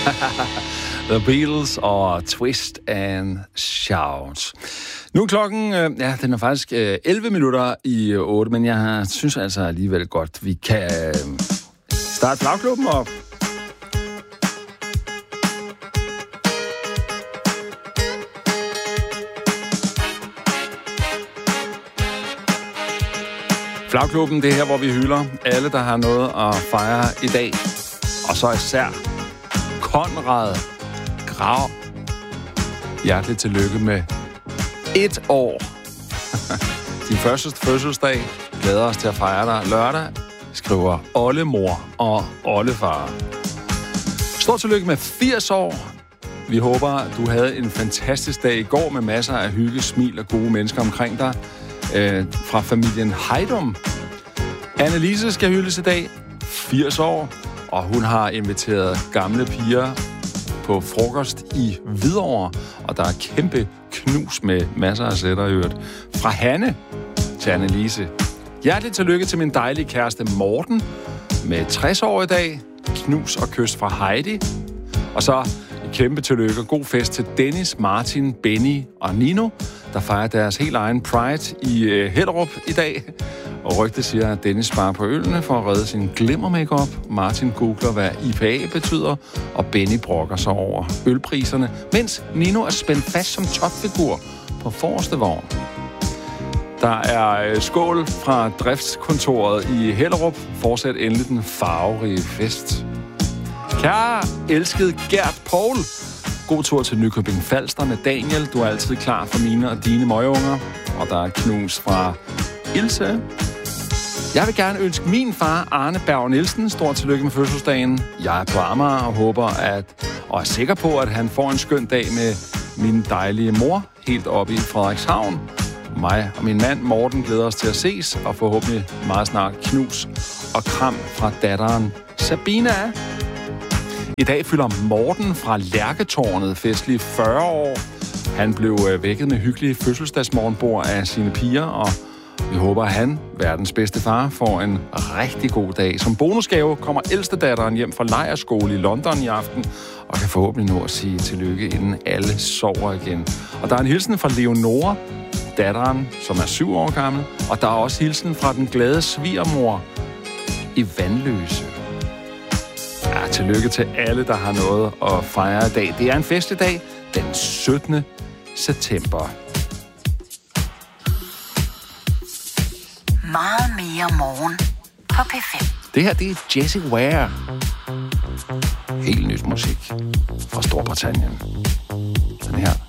The Beatles og Twist and Shout. Nu er klokken, den er faktisk 11 minutter i 8, men jeg synes altså alligevel godt, vi kan starte flagklubben op. Flagklubben, det er her, hvor vi hylder alle, der har noget at fejre i dag. Og så især Konrad Grav. Hjerteligt tillykke med 1 år. Din første fødselsdag. Glæder os til at fejre dig lørdag. Skriver oldemor og oldefar. Stort tillykke med 80 år. Vi håber, du havde en fantastisk dag i går med masser af hygge, smil og gode mennesker omkring dig. Fra familien Heidum. Annelise skal hyldes i dag. 80 år. Og hun har inviteret gamle piger på frokost i Hvidovre. Og der er kæmpe knus med masser af sætter i øvrigt. Fra Hanne til Annelise. Hjerteligt tillykke til min dejlige kæreste Morten med 60 år i dag. Knus og kys fra Heidi. Og så et kæmpe tillykke og god fest til Dennis, Martin, Benny og Nino, der fejrer deres helt egen Pride i Hellerup i dag. Og rygtet siger, at Dennis sparer på ølene for at redde sin glimmer-makeup. Martin googler, hvad IPA betyder, og Benny brokker sig over ølpriserne, mens Nino er spændt fast som topfigur på forreste vogn. Der er skål fra driftskontoret i Hellerup. Fortsæt endelig den farverige fest. Kære elskede Gert Poul. God tur til Nykøbing Falster med Daniel. Du er altid klar for mine og dine møgeunger. Og der er knus fra Ilse. Jeg vil gerne ønske min far, Arne Berg Nielsen, stort tillykke med fødselsdagen. Jeg er på Amager og håber og er sikker på, at han får en skøn dag med min dejlige mor helt oppe i Frederikshavn. Mig og min mand Morten glæder os til at ses, og forhåbentlig meget snart knus og kram fra datteren Sabina. I dag fylder Morten fra Lærketårnet festlige 40 år. Han blev vækket med hyggelige fødselsdagsmorgenbord af sine piger, og vi håber, at han, verdens bedste far, får en rigtig god dag. Som bonusgave kommer ældste datteren hjem fra lejrskole i London i aften, og kan forhåbentlig nå at sige tillykke, inden alle sover igen. Og der er en hilsen fra Leonora, datteren, som er 7 år gammel, og der er også hilsen fra den glade svigermor i Vandløse. Ja, tillykke til alle, der har noget at fejre i dag. Det er en festlig den 17. september. Meget mere morgen på P5. Det her, det er Jessie Ware. Helt nyt musik fra Storbritannien. Den her.